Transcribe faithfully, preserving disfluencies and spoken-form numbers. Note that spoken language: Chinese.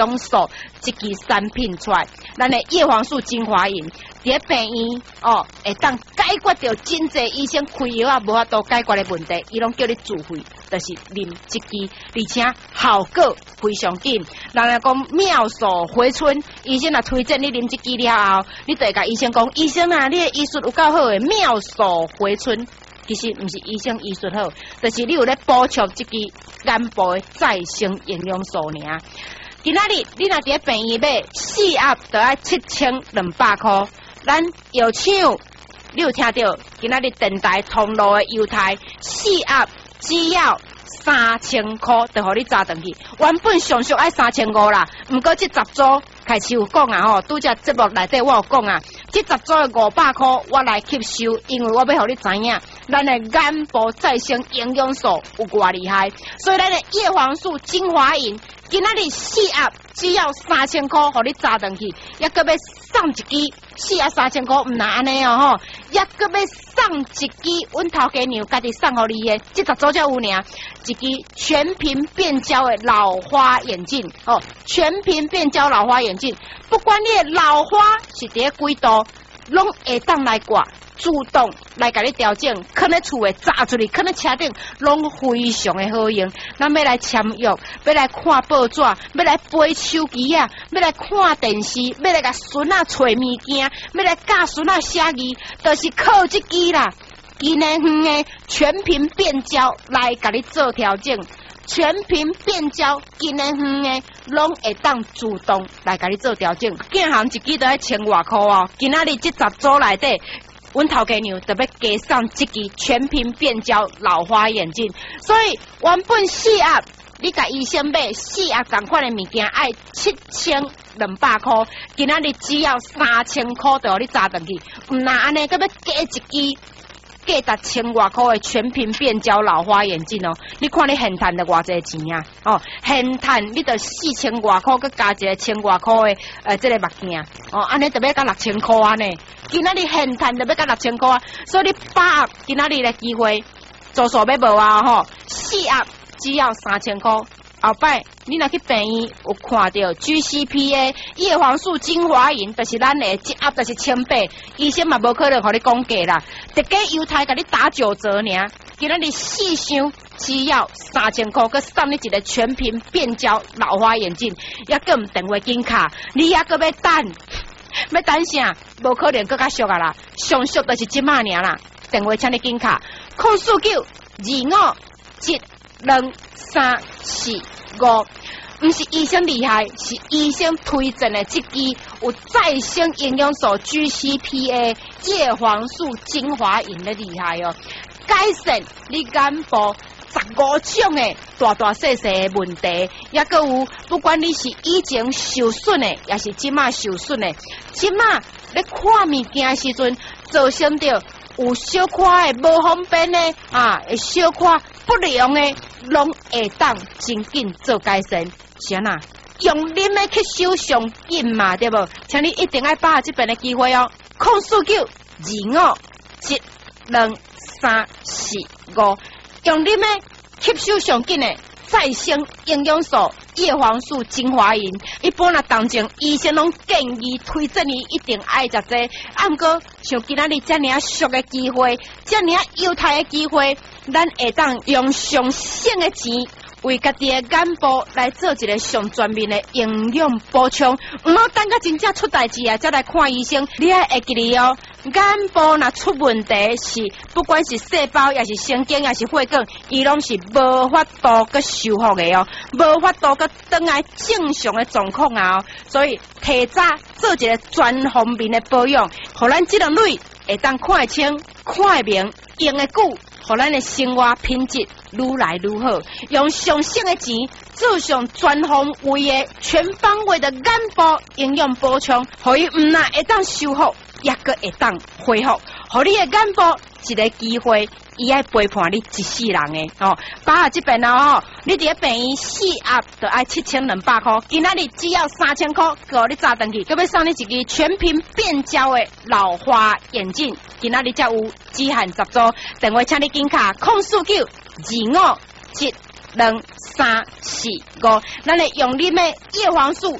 用素一支产品出来，咱的叶黄素精华饮，伫病院哦，会当解决掉真侪医生开药啊无法度解决的问题，伊拢叫你自费，就是啉一支，而且效果非常紧。人家讲妙手回春，医生也推荐你啉一支了后，你就会甲医生讲，医生啊，你的医术有够好诶，妙手回春。其实毋是医生医术好，就是你有咧补充这支眼部的再生营养素尔。今仔日你若伫病院买四盒，就要七千两百块。咱药厂，你有听到？今仔日电台通路的优待，四盒只要三千块，就互你揸转去。原本上俗爱三千五啦，毋过这十组开始有讲啊吼，拄只节目内底我有讲啊，这十组的五百块我来吸收，因为我要互你知影，咱的眼部再生营养素有偌厉害，所以咱的叶黄素精华饮。今仔日四盒只要三千块，互你揸转去，也搁要送一支四盒三千块，毋难安尼哦吼，也搁要送一支，阮头家娘家己送互你的，这十组才有尔，一支全屏变焦的老花眼镜哦，全屏变焦老花眼镜，不管你的老花是伫咧几度，拢会当来挂。主动来甲你调整，放咧厝诶炸出去，放咧车顶，拢非常诶好用。咱要来签约，要来看报纸，要来背手机啊，要来看电视，要来甲孙仔找物件，要来教孙仔写字，就是靠这支啦。今年远诶全屏变焦来甲你做调整，全屏变焦今年远诶拢会当主动来甲你做调整。建行一支都要千外箍哦，今仔日这十组内底。阮头家娘特别加送这支全屏变焦老花眼镜，所以原本四盒，你甲医生买四盒同款的物件，爱七千两百块，今仔日只要三千块就互你揸转去，毋那安尼，搁要加一支。价值千外块的全屏变焦老花眼镜哦，你看你现赚的偌济钱啊？哦，现赚你得四千外块，佮加一个千外块的呃，这个目镜哦，安尼特别加六千块安尼。今仔日现赚特别加六千块啊，所以你把握今仔日的机会，做数要无啊吼，四盒只要三千块。后摆你若去病院有看到 G C P A 叶黄素精华饮，就是咱的一盒就是千八，医生嘛无可能互你讲价啦，直接犹太甲你打九折尔。今仔日四箱只要三千块，佮送你一个全屏变焦老花眼镜，也佮唔电话金卡，你也佮要等，要等啥？无可能佮较俗啊啦，上俗就是即马尔啦。电话请你金卡，控诉九二五七两三四五，不是医生厉害，是医生推荐的这支有再生营养素 G C P A 叶黄素精华饮的厉害哦，改善你眼部十五种的大大细细的问题，也佮有不管你是以前受损的，也是即马受损的，即马咧看物件的时阵，造成着有小可的无方便的啊，会小可不良的，拢会当真紧做改善。是啊，用恁的吸收上紧嘛，对无？请你一定要把握这边的机会哦。控诉九二五七两三四五，用恁的吸收上紧的再生营养素叶黄素精华饮，一般啊，当前医生拢建议推荐你一定爱食这，啊，毋过像今仔日遮尔俗的机会，遮尔优待的机会，咱会当用上省的钱，为家己的眼部来做一个上全面的营养补充，毋好等到真正出代志啊，再来看医生。你要会记哩哦，眼部若出问题是，不管是细胞，也是神经，也是血管，伊拢是无法度个修复的哦，无法度个转来正常的状况啊哦，所以提早做一个全方面的保养，互咱这两类会当看会清、看会明、用会久。互咱的生活品质愈来愈好，用上省的钱做上全方位的、全方位的眼部营养补充，互伊毋但会当修复，也个会当恢复，互你的眼部一个机会，伊爱陪伴你一世人的哦。把握这边哦，你伫病院四盒就爱七千两百块，今仔日只要三千块，互你揸登去，佮要送你一支全屏变焦的老花眼镜，今仔日才有，只限十组，电话请你紧卡，控诉九二五七两三四五，咱来用你的叶黄素